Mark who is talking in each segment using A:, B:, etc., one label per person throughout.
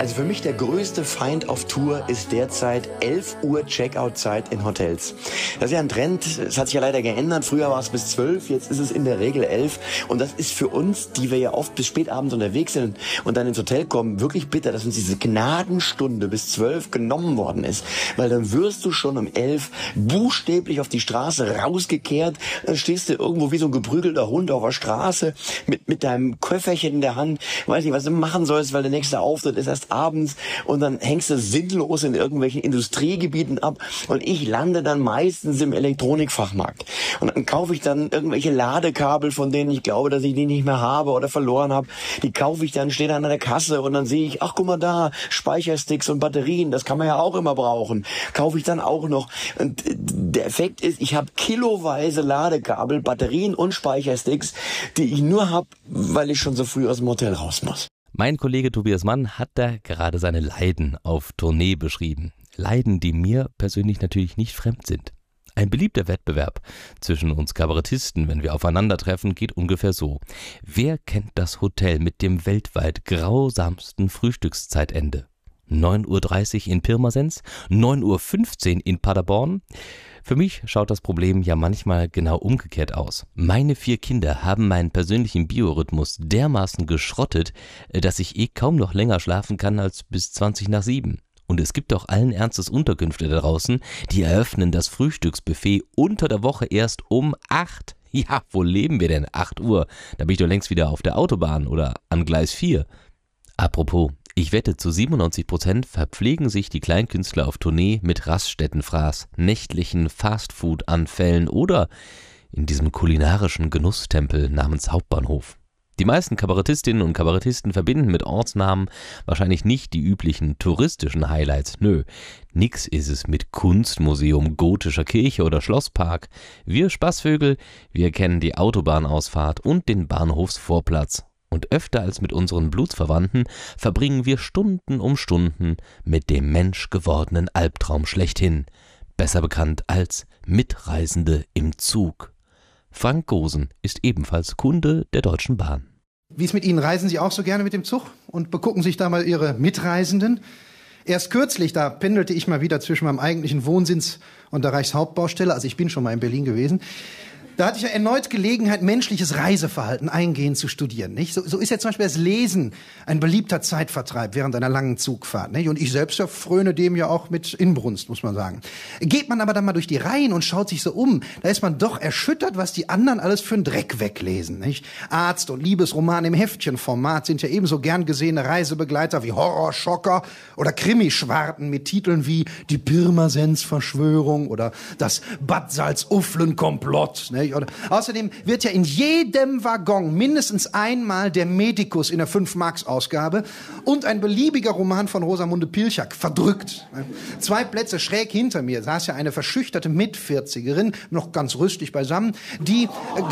A: Also für mich der größte Feind auf Tour ist derzeit 11 Uhr Checkout-Zeit in Hotels. Das ist ja ein Trend, es hat sich ja leider geändert. Früher war es bis 12, jetzt ist es in der Regel 11. Und das ist für uns, die wir ja oft bis spät abends unterwegs sind und dann ins Hotel kommen, wirklich bitter, dass uns diese Gnadenstunde bis 12 genommen worden ist. Weil dann wirst du schon um 11 buchstäblich auf die Straße rausgekehrt. Dann stehst du irgendwo wie so ein geprügelter Hund auf der Straße mit deinem Köfferchen in der Hand. Weiß nicht, was du machen sollst, weil der nächste Auftritt ist erst abends und dann hängst du sinnlos in irgendwelchen Industriegebieten ab und ich lande dann meistens im Elektronikfachmarkt und dann kaufe ich dann irgendwelche Ladekabel, von denen ich glaube, dass ich die nicht mehr habe oder verloren habe. Die kaufe ich dann, stehe dann an der Kasse und dann sehe ich, ach guck mal da, Speichersticks und Batterien, das kann man ja auch immer brauchen. Kaufe ich dann auch noch. Und der Effekt ist, ich habe kiloweise Ladekabel, Batterien und Speichersticks, die ich nur habe, weil ich schon so früh aus dem Hotel raus muss.
B: Mein Kollege Tobias Mann hat da gerade seine Leiden auf Tournee beschrieben. Leiden, die mir persönlich natürlich nicht fremd sind. Ein beliebter Wettbewerb zwischen uns Kabarettisten, wenn wir aufeinandertreffen, geht ungefähr so. Wer kennt das Hotel mit dem weltweit grausamsten Frühstückszeitende? 9:30 Uhr in Pirmasens, 9:15 Uhr in Paderborn. Für mich schaut das Problem ja manchmal genau umgekehrt aus. Meine 4 Kinder haben meinen persönlichen Biorhythmus dermaßen geschrottet, dass ich kaum noch länger schlafen kann als bis 7:20. Und es gibt auch allen Ernstes Unterkünfte da draußen, die eröffnen das Frühstücksbuffet unter der Woche erst um 8. Ja, wo leben wir denn? 8 Uhr. Da bin ich doch längst wieder auf der Autobahn oder an Gleis 4. Apropos, ich wette, zu 97% verpflegen sich die Kleinkünstler auf Tournee mit Raststättenfraß, nächtlichen Fastfood-Anfällen oder in diesem kulinarischen Genusstempel namens Hauptbahnhof. Die meisten Kabarettistinnen und Kabarettisten verbinden mit Ortsnamen wahrscheinlich nicht die üblichen touristischen Highlights. Nö, nix ist es mit Kunstmuseum, gotischer Kirche oder Schlosspark. Wir Spaßvögel, wir kennen die Autobahnausfahrt und den Bahnhofsvorplatz. Und öfter als mit unseren Blutsverwandten verbringen wir Stunden um Stunden mit dem menschgewordenen Albtraum schlechthin, besser bekannt als Mitreisende im Zug. Frank Gosen ist ebenfalls Kunde der Deutschen Bahn.
C: Wie ist mit Ihnen? Reisen Sie auch so gerne mit dem Zug und begucken sich da mal Ihre Mitreisenden? Erst kürzlich, da pendelte ich mal wieder zwischen meinem eigentlichen Wohnsitz und der Reichshauptbaustelle, also ich bin schon mal in Berlin gewesen. Da hatte ich ja erneut Gelegenheit, menschliches Reiseverhalten eingehend zu studieren. Nicht? So ist ja zum Beispiel das Lesen ein beliebter Zeitvertreib während einer langen Zugfahrt. Nicht? Und ich selbst fröne dem ja auch mit Inbrunst, muss man sagen. Geht man aber dann mal durch die Reihen und schaut sich so um, da ist man doch erschüttert, was die anderen alles für einen Dreck weglesen. Nicht? Arzt- und Liebesroman im Heftchenformat sind ja ebenso gern gesehene Reisebegleiter wie Horrorschocker oder Krimischwarten mit Titeln wie Die Pirmasens-Verschwörung oder Das Bad Salzuflen-Komplott. Oder außerdem wird ja in jedem Waggon mindestens einmal der Medikus in der 5-Marks-Ausgabe und ein beliebiger Roman von Rosamunde Pilchak verdrückt. 2 Plätze schräg hinter mir saß ja eine verschüchterte Mit-40erin, noch ganz rüstig beisammen, die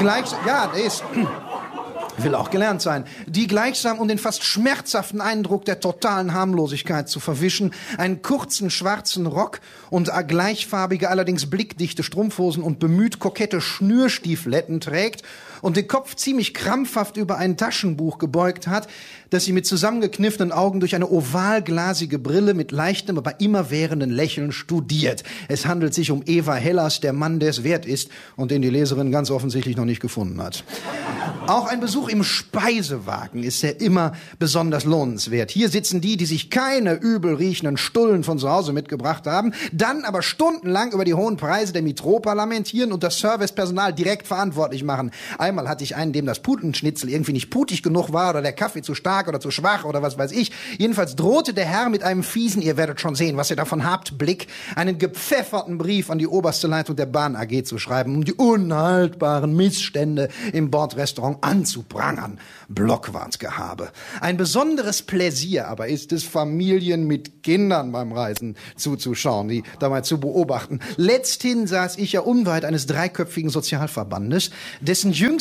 C: will auch gelernt sein, die gleichsam, um den fast schmerzhaften Eindruck der totalen Harmlosigkeit zu verwischen, einen kurzen schwarzen Rock und gleichfarbige, allerdings blickdichte Strumpfhosen und bemüht kokette Schnürstiefeletten trägt und den Kopf ziemlich krampfhaft über ein Taschenbuch gebeugt hat, das sie mit zusammengekniffenen Augen durch eine ovalglasige Brille mit leichtem, aber immerwährenden Lächeln studiert. Es handelt sich um Eva Hellas, der Mann, der es wert ist und den die Leserin ganz offensichtlich noch nicht gefunden hat. Auch ein Besuch im Speisewagen ist ja immer besonders lohnenswert. Hier sitzen die sich keine übel riechenden Stullen von zu Hause mitgebracht haben, dann aber stundenlang über die hohen Preise der Mitropa lamentieren und das Servicepersonal direkt verantwortlich machen. Einmal hatte ich einen, dem das Putenschnitzel irgendwie nicht putig genug war oder der Kaffee zu stark oder zu schwach oder was weiß ich. Jedenfalls drohte der Herr mit einem fiesen, ihr werdet schon sehen, was ihr davon habt, Blick, einen gepfefferten Brief an die oberste Leitung der Bahn AG zu schreiben, um die unhaltbaren Missstände im Bordrestaurant anzuprangern. Blockwartgehabe. Ein besonderes Pläsier aber ist es, Familien mit Kindern beim Reisen zuzuschauen, die dabei zu beobachten. Letzthin saß ich ja unweit eines 3-köpfigen Sozialverbandes, dessen jüngste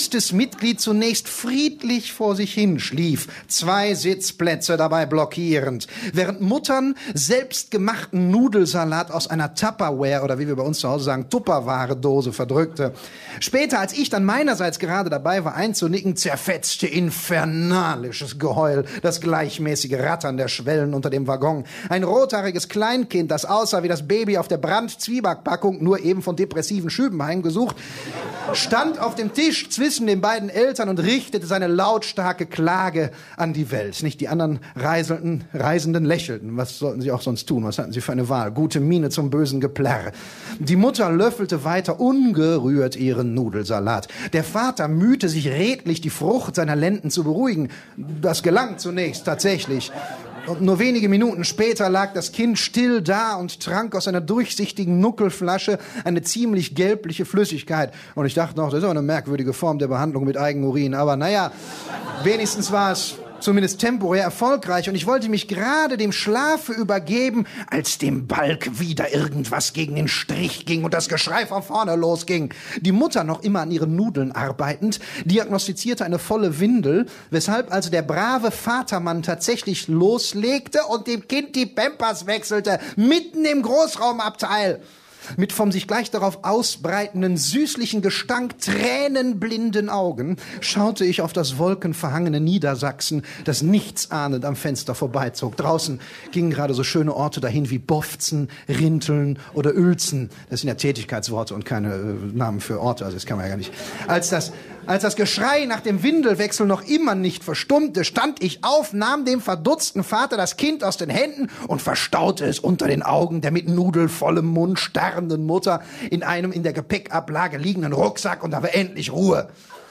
C: jüngstes Mitglied zunächst friedlich vor sich hin schlief, 2 Sitzplätze dabei blockierend, während Muttern selbstgemachten Nudelsalat aus einer Tupperware oder wie wir bei uns zu Hause sagen, Tupperware-Dose verdrückte. Später, als ich dann meinerseits gerade dabei war einzunicken, zerfetzte infernalisches Geheul, das gleichmäßige Rattern der Schwellen unter dem Waggon. Ein rothaariges Kleinkind, das aussah wie das Baby auf der Brandt-Zwieback-Packung, nur eben von depressiven Schüben heimgesucht, stand auf dem Tisch zwischen den beiden Eltern und richtete seine lautstarke Klage an die Welt. Nicht die anderen Reisenden lächelten. Was sollten sie auch sonst tun? Was hatten sie für eine Wahl? Gute Miene zum bösen Geplärr. Die Mutter löffelte weiter ungerührt ihren Nudelsalat. Der Vater mühte sich redlich, die Frucht seiner Lenden zu beruhigen. Das gelang zunächst tatsächlich. Und nur wenige Minuten später lag das Kind still da und trank aus einer durchsichtigen Nuckelflasche eine ziemlich gelbliche Flüssigkeit. Und ich dachte noch, das ist aber eine merkwürdige Form der Behandlung mit Eigenurin. Aber naja, wenigstens war es zumindest temporär erfolgreich. Und ich wollte mich gerade dem Schlafe übergeben, als dem Balk wieder irgendwas gegen den Strich ging und das Geschrei von vorne losging. Die Mutter, noch immer an ihren Nudeln arbeitend, diagnostizierte eine volle Windel, weshalb also der brave Vatermann tatsächlich loslegte und dem Kind die Pampers wechselte, mitten im Großraumabteil. Mit vom sich gleich darauf ausbreitenden, süßlichen Gestank tränenblinden Augen schaute ich auf das wolkenverhangene Niedersachsen, das nichtsahnend am Fenster vorbeizog. Draußen gingen gerade so schöne Orte dahin wie Bofzen, Rinteln oder Uelzen. Das sind ja Tätigkeitsworte und keine Namen für Orte, also das kann man ja gar nicht. Als das Geschrei nach dem Windelwechsel noch immer nicht verstummte, stand ich auf, nahm dem verdutzten Vater das Kind aus den Händen und verstaute es unter den Augen der mit nudelvollem Mund starrenden Mutter in einem in der Gepäckablage liegenden Rucksack und da war endlich Ruhe.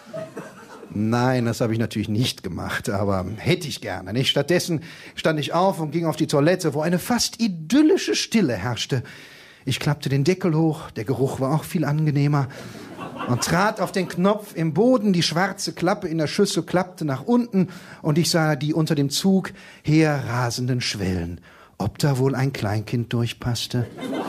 C: Nein, das habe ich natürlich nicht gemacht, aber hätte ich gerne, nicht? Stattdessen stand ich auf und ging auf die Toilette, wo eine fast idyllische Stille herrschte. Ich klappte den Deckel hoch, der Geruch war auch viel angenehmer, und trat auf den Knopf im Boden, die schwarze Klappe in der Schüssel klappte nach unten und ich sah die unter dem Zug herrasenden Schwellen. Ob da wohl ein Kleinkind durchpasste?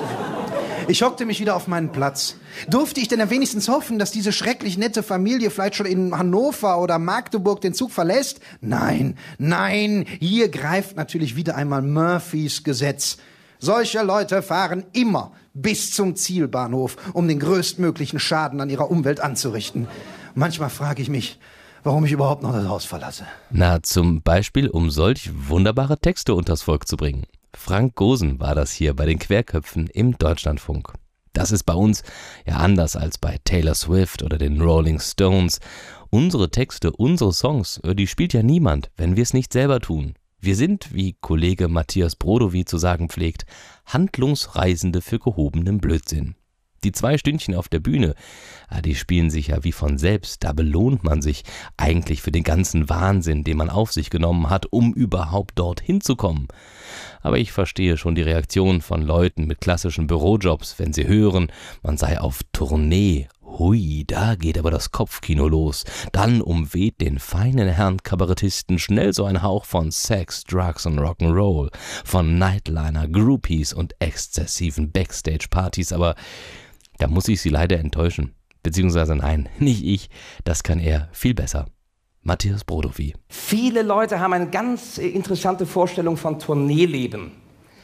C: Ich hockte mich wieder auf meinen Platz. Durfte ich denn ja wenigstens hoffen, dass diese schrecklich nette Familie vielleicht schon in Hannover oder Magdeburg den Zug verlässt? Nein, nein, hier greift natürlich wieder einmal Murphys Gesetz. Solche Leute fahren immer bis zum Zielbahnhof, um den größtmöglichen Schaden an ihrer Umwelt anzurichten. Manchmal frage ich mich, warum ich überhaupt noch das Haus verlasse.
B: Na, zum Beispiel, um solch wunderbare Texte unters Volk zu bringen. Frank Gosen war das hier bei den Querköpfen im Deutschlandfunk. Das ist bei uns ja anders als bei Taylor Swift oder den Rolling Stones. Unsere Texte, unsere Songs, die spielt ja niemand, wenn wir es nicht selber tun. Wir sind, wie Kollege Matthias Brodowy zu sagen pflegt, Handlungsreisende für gehobenen Blödsinn. Die 2 Stündchen auf der Bühne, die spielen sich ja wie von selbst. Da belohnt man sich eigentlich für den ganzen Wahnsinn, den man auf sich genommen hat, um überhaupt dorthin zu kommen. Aber ich verstehe schon die Reaktion von Leuten mit klassischen Bürojobs, wenn sie hören, man sei auf Tournee. Hui, da geht aber das Kopfkino los. Dann umweht den feinen Herrn Kabarettisten schnell so ein Hauch von Sex, Drugs und Rock'n'Roll, von Nightliner, Groupies und exzessiven Backstage-Partys, aber da muss ich Sie leider enttäuschen. Beziehungsweise nein, nicht ich, das kann er viel besser. Matthias Brodowy.
D: Viele Leute haben eine ganz interessante Vorstellung von Tourneeleben.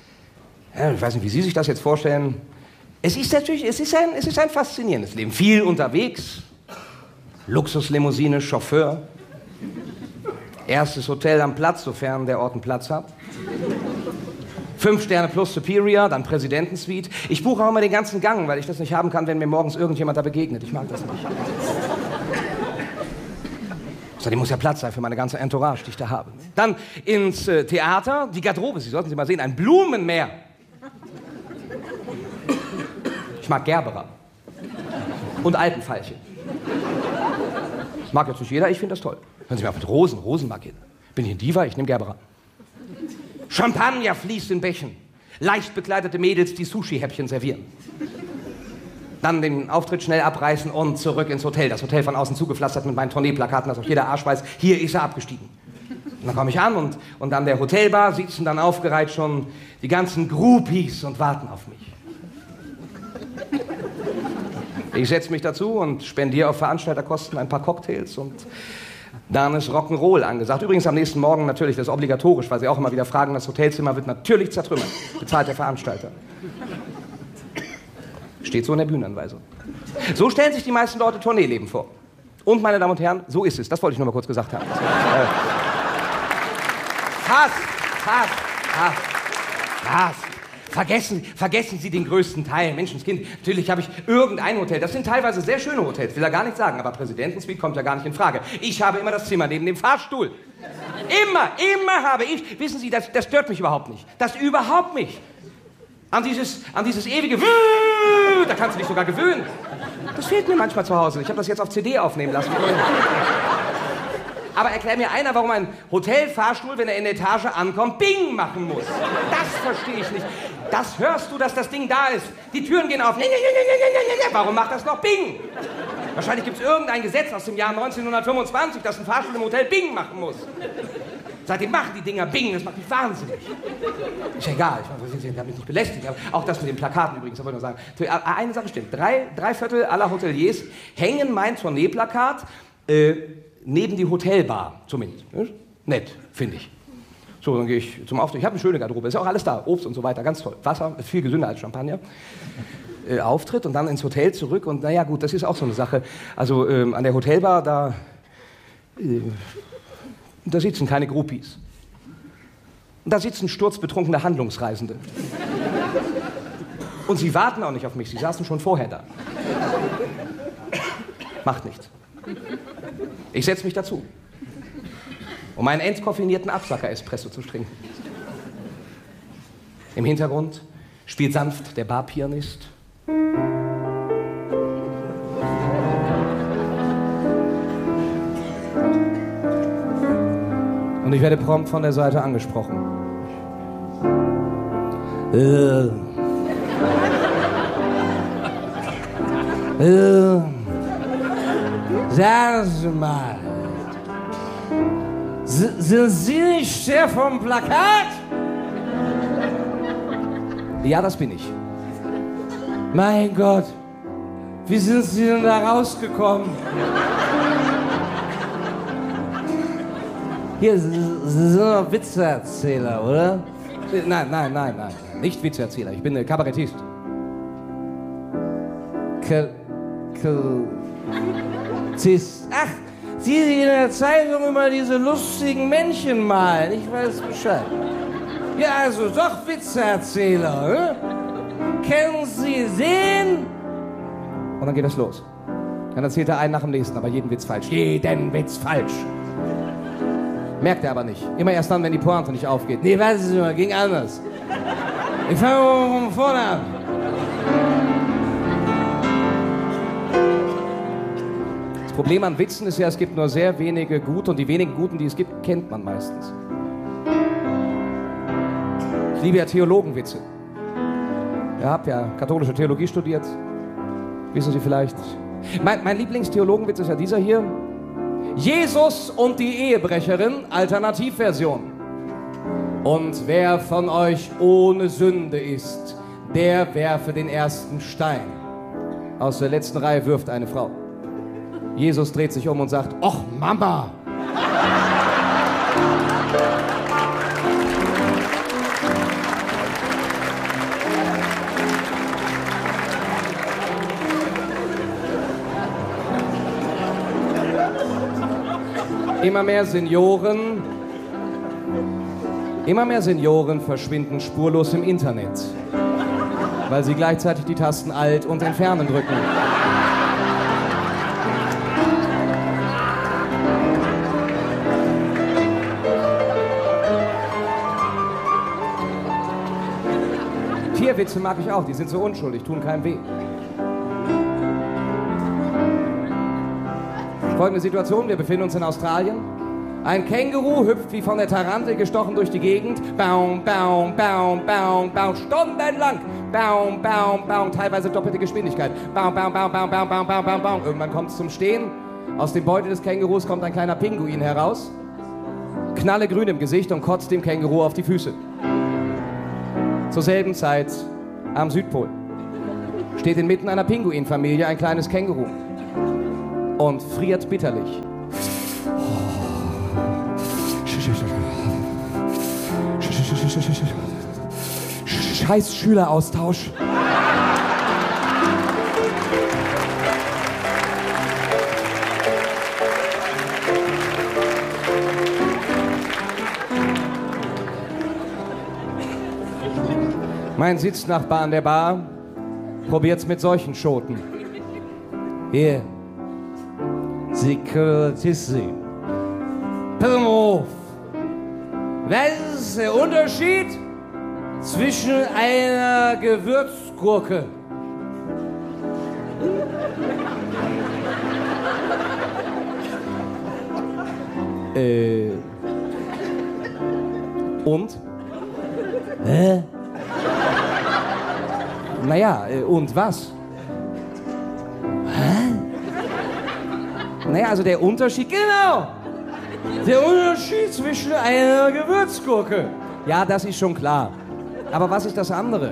D: Ja, ich weiß nicht, wie Sie sich das jetzt vorstellen. Es ist ein faszinierendes Leben. Viel unterwegs, Luxuslimousine, Chauffeur, erstes Hotel am Platz, sofern der Ort einen Platz hat. 5 Sterne plus Superior, dann Präsidentensuite. Ich buche auch immer den ganzen Gang, weil ich das nicht haben kann, wenn mir morgens irgendjemand da begegnet. Ich mag das nicht. Außerdem muss ja Platz sein für meine ganze Entourage, die ich da habe. Dann ins Theater, die Garderobe, Sie sollten sie mal sehen, ein Blumenmeer. Ich mag Gerberer und Alpenveilchen. Das mag jetzt nicht jeder, ich finde das toll. Hören Sie mir auf mit Rosenmark. Bin ich ein Diva? Ich nehme Gerberer. Champagner fließt in Bächen. Leicht bekleidete Mädels, die Sushi-Häppchen servieren. Dann den Auftritt schnell abreißen und zurück ins Hotel. Das Hotel von außen zugepflastert mit meinen Tourneeplakaten, dass auch jeder Arsch weiß, hier ist er abgestiegen. Und dann komme ich an und an der Hotelbar sitzen dann aufgereiht schon die ganzen Groupies und warten auf mich. Ich setze mich dazu und spendiere auf Veranstalterkosten ein paar Cocktails und dann ist Rock'n'Roll angesagt. Übrigens am nächsten Morgen natürlich, das ist obligatorisch, weil Sie auch immer wieder fragen, das Hotelzimmer wird natürlich zertrümmert. Bezahlt der Veranstalter. Steht so in der Bühnenanweisung. So stellen sich die meisten Leute Tourneeleben vor. Und, meine Damen und Herren, so ist es. Das wollte ich nur mal kurz gesagt haben. Vergessen Sie den größten Teil. Menschenskind, natürlich habe ich irgendein Hotel. Das sind teilweise sehr schöne Hotels, will er gar nicht sagen. Aber Präsidentensuite kommt ja gar nicht in Frage. Ich habe immer das Zimmer neben dem Fahrstuhl. Immer habe ich. Wissen Sie, das stört mich überhaupt nicht. Das überhaupt nicht. An dieses ewige da kannst du dich sogar gewöhnen. Das fehlt mir manchmal zu Hause. Ich habe das jetzt auf CD aufnehmen lassen. Aber erklär mir einer, warum ein Hotelfahrstuhl, wenn er in der Etage ankommt, Bing machen muss. Das verstehe ich nicht. Das hörst du, dass das Ding da ist. Die Türen gehen auf. Warum macht das noch Bing? Wahrscheinlich gibt es irgendein Gesetz aus dem Jahr 1925, dass ein Fahrstuhl im Hotel Bing machen muss. Seitdem machen die Dinger Bing, das macht mich wahnsinnig. Ist ja egal, ich habe mich nicht belästigt. Aber auch das mit den Plakaten übrigens, da wollte ich nur sagen. Eine Sache stimmt, drei Viertel aller Hoteliers hängen mein Tourneeplakat neben die Hotelbar zumindest. Nett, finde ich. So, dann gehe ich zum Auftritt. Ich habe eine schöne Garderobe, ist ja auch alles da, Obst und so weiter, ganz toll. Wasser ist viel gesünder als Champagner. Auftritt und dann ins Hotel zurück und naja gut, das ist auch so eine Sache. Also an der Hotelbar, da sitzen keine Groupies. Und da sitzen sturzbetrunkene Handlungsreisende. Und sie warten auch nicht auf mich, sie saßen schon vorher da. Macht nichts. Ich setze mich dazu, um einen entkoffinierten Absacker-Espresso zu trinken. Im Hintergrund spielt sanft der Barpianist. Und ich werde prompt von der Seite angesprochen. Sagen Sie mal, sind Sie nicht der vom Plakat? Ja, das bin ich. Mein Gott, wie sind Sie denn da rausgekommen? Hier, Sie sind doch Witzeerzähler, oder? Nein. Nicht Witzeerzähler, ich bin Kabarettist. Ach, die in der Zeitung immer diese lustigen Männchen malen. Ich weiß Bescheid. Ja, also doch Witzeerzähler, ne? Kennen Sie den? Und dann geht das los. Dann erzählt er einen nach dem nächsten, aber jeden Witz falsch. Jeden Witz falsch. Merkt er aber nicht. Immer erst dann, wenn die Pointe nicht aufgeht. Nee, weißt du mal, ging anders. Ich fange von vorne an. Das Problem an Witzen ist ja, es gibt nur sehr wenige gute und die wenigen guten, die es gibt, kennt man meistens. Ich liebe ja Theologenwitze. Ich habe ja katholische Theologie studiert. Wissen Sie vielleicht. Mein Lieblingstheologenwitz ist ja dieser hier. Jesus und die Ehebrecherin, Alternativversion. Und wer von euch ohne Sünde ist, der werfe den ersten Stein. Aus der letzten Reihe wirft eine Frau. Jesus dreht sich um und sagt, Och Mama! Immer mehr Senioren verschwinden spurlos im Internet, weil sie gleichzeitig die Tasten Alt und Entfernen drücken. Tierwitze mag ich auch, die sind so unschuldig, tun keinem weh. Folgende Situation, wir befinden uns in Australien. Ein Känguru hüpft wie von der Tarantel gestochen durch die Gegend. Baum, baum, baum, baum, baum, stundenlang. Baum, baum, baum, teilweise doppelte Geschwindigkeit. Baum, baum, baum, baum, baum, baum, baum, baum, baum. Irgendwann kommt es zum Stehen. Aus dem Beutel des Kängurus kommt ein kleiner Pinguin heraus. Knallegrün im Gesicht und kotzt dem Känguru auf die Füße. Zur selben Zeit am Südpol. steht inmitten einer Pinguinfamilie ein kleines Känguru und friert bitterlich. Scheiß Schüleraustausch. Mein Sitznachbar an der Bar probiert's mit solchen Schoten. Hier. Securitissi. Pass mal auf. Was ist der Unterschied zwischen einer Gewürzgurke und? Hä? Naja, und was? Hä? Naja, also der Unterschied, genau! Der Unterschied zwischen einer Gewürzgurke. Ja, das ist schon klar. Aber was ist das andere?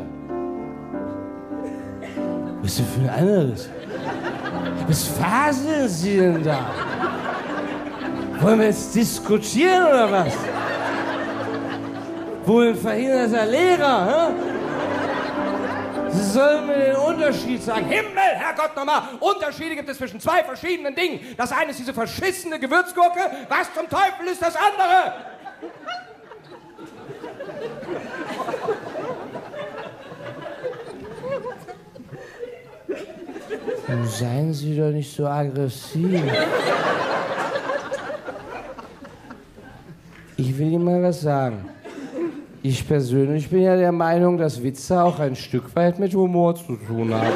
D: Was ist denn für ein anderes? Was faseln Sie denn da? Wollen wir jetzt diskutieren oder was? Wohl ein verhinderter Lehrer, hä? Sie sollen mir den Unterschied sagen. Himmel, Herrgott, nochmal! Unterschiede gibt es zwischen zwei verschiedenen Dingen. Das eine ist diese verschissene Gewürzgurke. Was zum Teufel ist das andere? Seien Sie doch nicht so aggressiv. Ich will Ihnen mal was sagen. Ich persönlich bin ja der Meinung, dass Witze auch ein Stück weit mit Humor zu tun haben.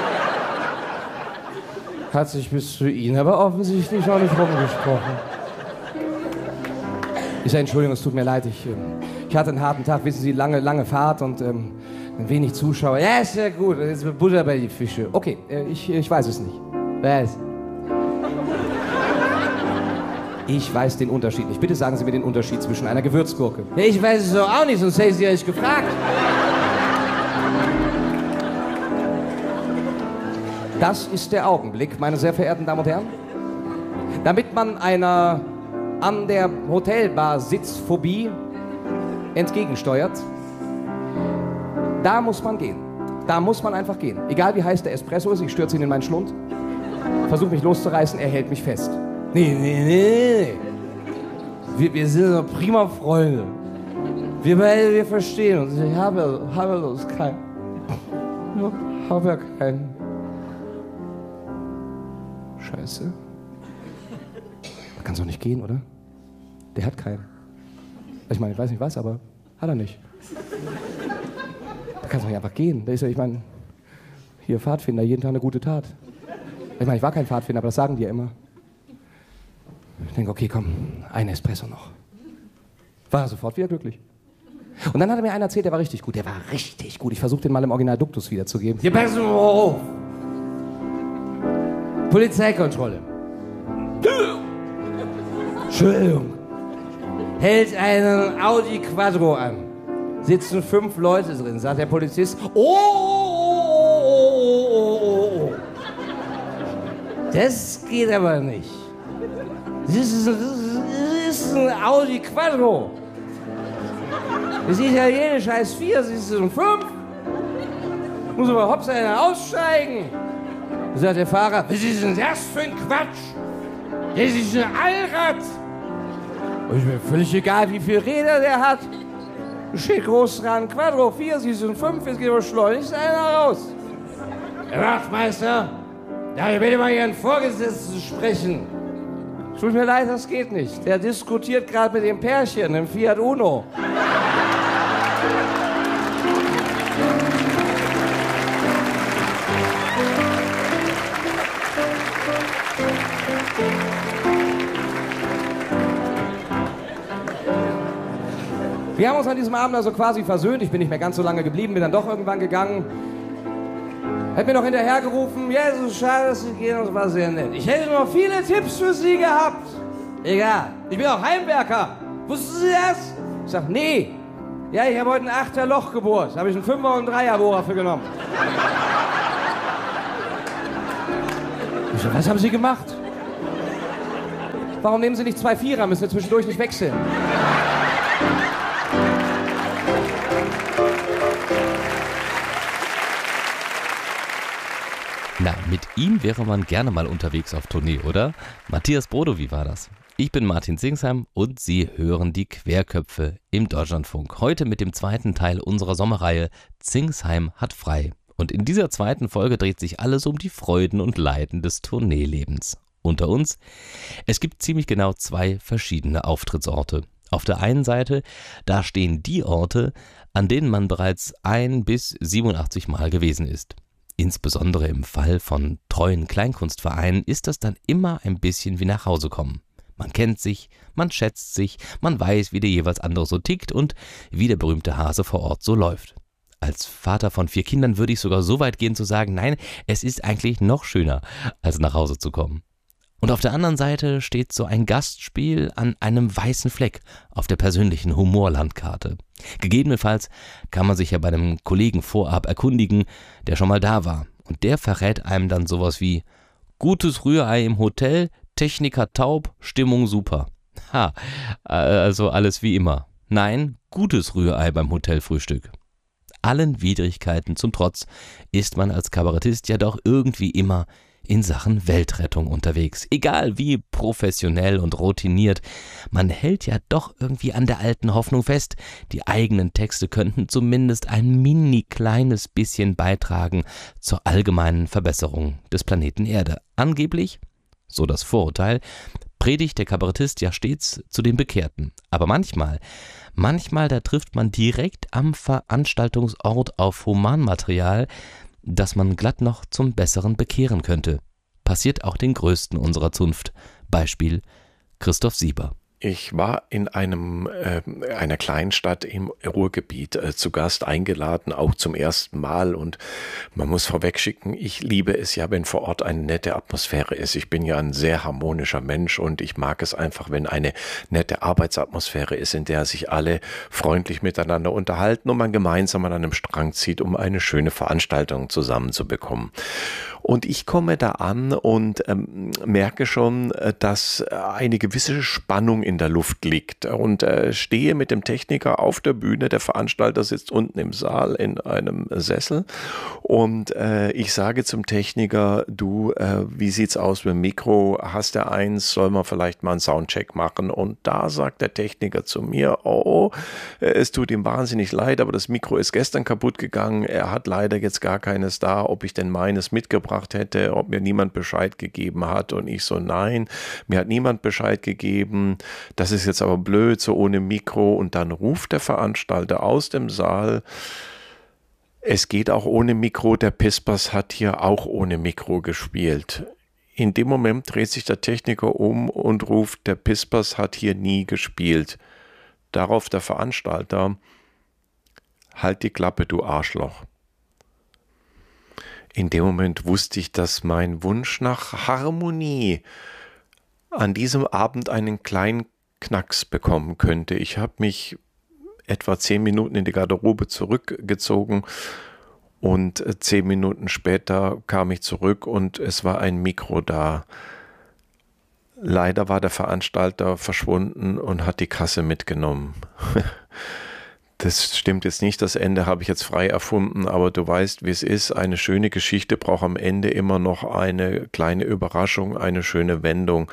D: Hat sich bis zu Ihnen aber offensichtlich noch nicht rumgesprochen. Entschuldigung, es tut mir leid. Ich hatte einen harten Tag, wissen Sie, lange Fahrt und wenig Zuschauer. Ja, ist ja gut, jetzt wird Butter bei die Fische. Okay, ich weiß es nicht. Was? Ich weiß den Unterschied nicht. Bitte sagen Sie mir den Unterschied zwischen einer Gewürzgurke. Ja, ich weiß es doch auch nicht, sonst hätte ich Sie ja nicht gefragt. Das ist der Augenblick, meine sehr verehrten Damen und Herren. Damit man einer an der Hotelbar Sitzphobie entgegensteuert, da muss man gehen. Da muss man einfach gehen. Egal wie heiß der Espresso ist, ich stürze ihn in meinen Schlund, versuche mich loszureißen, er hält mich fest. Nee. Wir sind doch prima Freunde. Wir beide, wir verstehen uns. Ich habe bloß keinen. Ich habe ja keinen. Scheiße. Da kann's doch nicht gehen, oder? Der hat keinen. Ich meine, ich weiß nicht was, aber hat er nicht. Da kann's doch nicht einfach gehen. Da ist ja, ich meine, hier Pfadfinder, jeden Tag eine gute Tat. Ich meine, ich war kein Pfadfinder, aber das sagen die ja immer. Ich denke, okay, komm, ein Espresso noch. War sofort wieder glücklich. Und dann hat er mir einen erzählt, der war richtig gut. Der war richtig gut. Ich versuche den mal im Original Duktus wiederzugeben. Hier, pass mal auf. Polizeikontrolle. Entschuldigung. Hält einen Audi Quattro an. Sitzen 5 Leute drin, sagt der Polizist. Oh. Das geht aber nicht. Das ist ein Audi Quattro. Das Italienische heißt 4, das ist ein 5. Muss aber hops einer aussteigen. Da sagt der Fahrer, was ist denn das für ein Quatsch? Das ist ein Allrad. Und ist mir völlig egal, wie viele Räder der hat. Steht groß dran, Quattro 4, sie sind 5, jetzt geht aber schleunigst einer raus. Herr Wachtmeister, darf ich bitte mal Ihren Vorgesetzten sprechen? Tut mir leid, das geht nicht. Der diskutiert gerade mit dem Pärchen im Fiat Uno. Wir haben uns an diesem Abend also quasi versöhnt. Ich bin nicht mehr ganz so lange geblieben, bin dann doch irgendwann gegangen. Hätte mir noch hinterhergerufen, ja, es ist schade, dass Sie gehen, das war sehr nett. Ich hätte noch viele Tipps für Sie gehabt. Egal, ich bin auch Heimwerker. Wussten Sie das? Ich sag, nee. Ja, ich habe heute ein 8er Loch gebohrt. Da habe ich einen 5er und einen 3er Bohrer für genommen. Was haben Sie gemacht? Warum nehmen Sie nicht 2 Vierer? Müssen wir zwischendurch nicht wechseln.
B: Na, mit ihm wäre man gerne mal unterwegs auf Tournee, oder? Matthias Brodo, wie war das? Ich bin Martin Zingsheim und Sie hören die Querköpfe im Deutschlandfunk. Heute mit dem zweiten Teil unserer Sommerreihe Zingsheim hat frei. Und in dieser zweiten Folge dreht sich alles um die Freuden und Leiden des Tourneelebens. Unter uns, es gibt ziemlich genau 2 verschiedene Auftrittsorte. Auf der einen Seite, da stehen die Orte, an denen man bereits 1 bis 87 Mal gewesen ist. Insbesondere im Fall von treuen Kleinkunstvereinen ist das dann immer ein bisschen wie nach Hause kommen. Man kennt sich, man schätzt sich, man weiß, wie der jeweils andere so tickt und wie der berühmte Hase vor Ort so läuft. Als Vater von 4 Kindern würde ich sogar so weit gehen zu sagen, nein, es ist eigentlich noch schöner, als nach Hause zu kommen. Und auf der anderen Seite steht so ein Gastspiel an einem weißen Fleck auf der persönlichen Humorlandkarte. Gegebenenfalls kann man sich ja bei einem Kollegen vorab erkundigen, der schon mal da war. Und der verrät einem dann sowas wie: gutes Rührei im Hotel, Techniker taub, Stimmung super. Also alles wie immer. Nein, gutes Rührei beim Hotelfrühstück. Allen Widrigkeiten zum Trotz ist man als Kabarettist ja doch irgendwie immer in Sachen Weltrettung unterwegs. Egal wie professionell und routiniert, man hält ja doch irgendwie an der alten Hoffnung fest, die eigenen Texte könnten zumindest ein mini kleines bisschen beitragen zur allgemeinen Verbesserung des Planeten Erde. Angeblich, so das Vorurteil, predigt der Kabarettist ja stets zu den Bekehrten. Aber manchmal, da trifft man direkt am Veranstaltungsort auf Humanmaterial, das man glatt noch zum Besseren bekehren könnte. Passiert auch den Größten unserer Zunft. Beispiel Christoph Sieber.
E: Ich war in einer Kleinstadt im Ruhrgebiet zu Gast eingeladen, auch zum ersten Mal. Und man muss vorwegschicken, ich liebe es ja, wenn vor Ort eine nette Atmosphäre ist. Ich bin ja ein sehr harmonischer Mensch und ich mag es einfach, wenn eine nette Arbeitsatmosphäre ist, in der sich alle freundlich miteinander unterhalten und man gemeinsam an einem Strang zieht, um eine schöne Veranstaltung zusammenzubekommen. Und ich komme da an und merke schon, dass eine gewisse Spannung in der Luft liegt und stehe mit dem Techniker auf der Bühne. Der Veranstalter sitzt unten im Saal in einem Sessel und ich sage zum Techniker: Du, wie sieht's aus mit dem Mikro? Hast du eins? Soll man vielleicht mal einen Soundcheck machen? Und da sagt der Techniker zu mir: Oh, es tut ihm wahnsinnig leid, aber das Mikro ist gestern kaputt gegangen. Er hat leider jetzt gar keines da, ob ich denn meines mitgebracht hätte, ob mir niemand Bescheid gegeben hat. Und ich so: Nein, mir hat niemand Bescheid gegeben. Das ist jetzt aber blöd, so ohne Mikro. Und dann ruft der Veranstalter aus dem Saal: Es geht auch ohne Mikro, der Pispers hat hier auch ohne Mikro gespielt. In dem Moment dreht sich der Techniker um und ruft: Der Pispers hat hier nie gespielt. Darauf der Veranstalter: Halt die Klappe, du Arschloch. In dem Moment wusste ich, dass mein Wunsch nach Harmonie an diesem Abend einen kleinen Knacks bekommen könnte. Ich habe mich etwa 10 Minuten in die Garderobe zurückgezogen und 10 Minuten später kam ich zurück und es war ein Mikro da. Leider war der Veranstalter verschwunden und hat die Kasse mitgenommen. Das stimmt jetzt nicht, das Ende habe ich jetzt frei erfunden, aber du weißt, wie es ist. Eine schöne Geschichte braucht am Ende immer noch eine kleine Überraschung, eine schöne Wendung.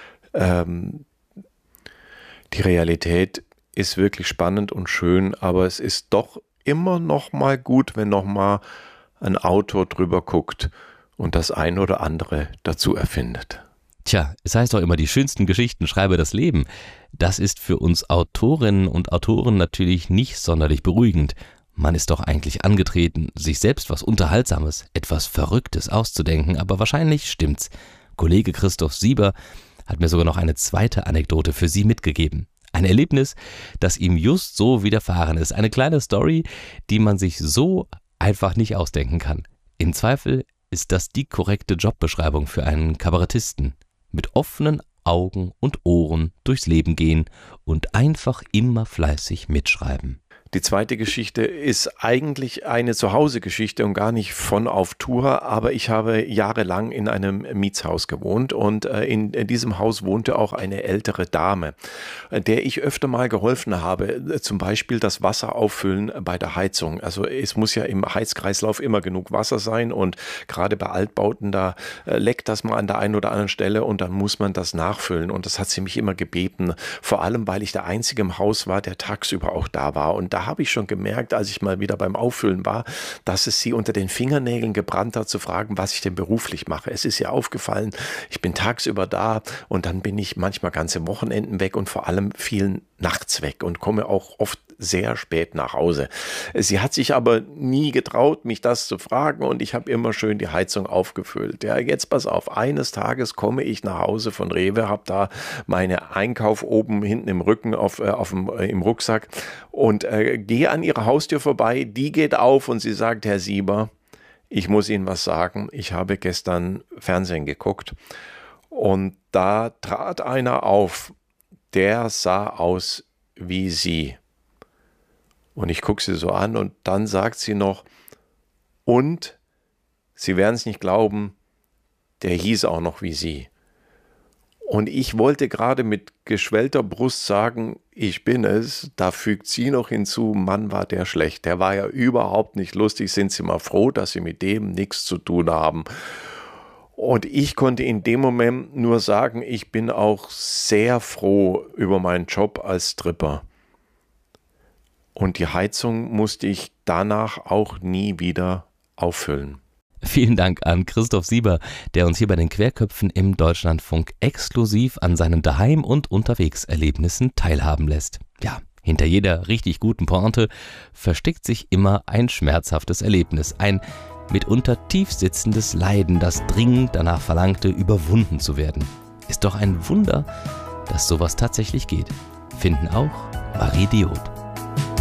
E: Die Realität ist wirklich spannend und schön, aber es ist doch immer noch mal gut, wenn noch mal ein Autor drüber guckt und das ein oder andere dazu erfindet.
B: Tja, es heißt doch immer, die schönsten Geschichten schreibe das Leben. Das ist für uns Autorinnen und Autoren natürlich nicht sonderlich beruhigend. Man ist doch eigentlich angetreten, sich selbst was Unterhaltsames, etwas Verrücktes auszudenken, aber wahrscheinlich stimmt's. Kollege Christoph Sieber hat mir sogar noch eine zweite Anekdote für Sie mitgegeben. Ein Erlebnis, das ihm just so widerfahren ist. Eine kleine Story, die man sich so einfach nicht ausdenken kann. Im Zweifel ist das die korrekte Jobbeschreibung für einen Kabarettisten. Mit offenen Augen und Ohren durchs Leben gehen und einfach immer fleißig mitschreiben.
E: Die zweite Geschichte ist eigentlich eine Zuhause-Geschichte und gar nicht von auf Tour, aber ich habe jahrelang in einem Mietshaus gewohnt und in diesem Haus wohnte auch eine ältere Dame, der ich öfter mal geholfen habe, zum Beispiel das Wasser auffüllen bei der Heizung. Also es muss ja im Heizkreislauf immer genug Wasser sein und gerade bei Altbauten, da leckt das mal an der einen oder anderen Stelle und dann muss man das nachfüllen und das hat sie mich immer gebeten, vor allem weil ich der Einzige im Haus war, der tagsüber auch da war und da habe ich schon gemerkt, als ich mal wieder beim Auffüllen war, dass es sie unter den Fingernägeln gebrannt hat, zu fragen, was ich denn beruflich mache. Es ist ihr aufgefallen, ich bin tagsüber da und dann bin ich manchmal ganze Wochenenden weg und vor allem vielen nachts weg und komme auch oft sehr spät nach Hause. Sie hat sich aber nie getraut, mich das zu fragen und ich habe immer schön die Heizung aufgefüllt. Ja, jetzt pass auf, eines Tages komme ich nach Hause von Rewe, habe da meine Einkauf oben hinten im Rücken im Rucksack und gehe an ihrer Haustür vorbei, die geht auf und sie sagt, Herr Sieber, ich muss Ihnen was sagen, ich habe gestern Fernsehen geguckt und da trat einer auf, der sah aus wie Sie. Und ich gucke sie so an und dann sagt sie noch, und, Sie werden es nicht glauben, der hieß auch noch wie Sie. Und ich wollte gerade mit geschwellter Brust sagen, ich bin es, da fügt sie noch hinzu, Mann, war der schlecht. Der war ja überhaupt nicht lustig, sind Sie mal froh, dass Sie mit dem nichts zu tun haben. Und ich konnte in dem Moment nur sagen, ich bin auch sehr froh über meinen Job als Stripper. Und die Heizung musste ich danach auch nie wieder auffüllen.
B: Vielen Dank an Christoph Sieber, der uns hier bei den Querköpfen im Deutschlandfunk exklusiv an seinen Daheim- und Unterwegserlebnissen teilhaben lässt. Ja, hinter jeder richtig guten Pointe versteckt sich immer ein schmerzhaftes Erlebnis, ein mitunter tief sitzendes Leiden, das dringend danach verlangte, überwunden zu werden. Ist doch ein Wunder, dass sowas tatsächlich geht. Finden auch Marie Diod.